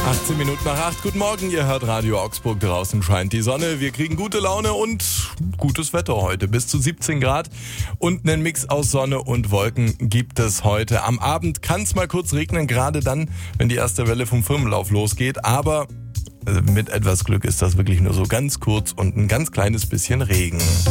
18 Minuten nach 8. Guten Morgen, ihr hört Radio Augsburg. Draußen scheint die Sonne. Wir kriegen gute Laune und gutes Wetter heute. Bis zu 17 Grad und einen Mix aus Sonne und Wolken gibt es heute. Am Abend kann es mal kurz regnen, gerade dann, wenn die erste Welle vom Firmenlauf losgeht. Aber mit etwas Glück ist das wirklich nur so ganz kurz und ein ganz kleines bisschen Regen.